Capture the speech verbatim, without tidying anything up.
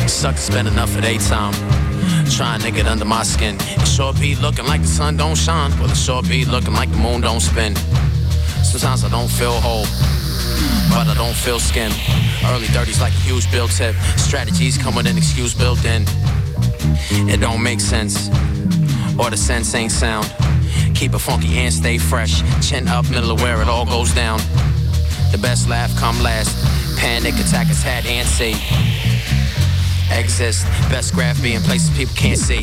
Suck to spend enough of their time trying to get under my skin. It sure be looking like the sun don't shine. Well, it sure be looking like the moon don't spin. Sometimes I don't feel whole, but I don't feel skin. Early thirties like a huge bill tip. Strategies come with an excuse built in. It don't make sense, or the sense ain't sound. Keep it funky and stay fresh. Chin up, middle of where it all goes down. The best laugh come last. Panic attack is had and see. Exist, best graph be in places people can't see.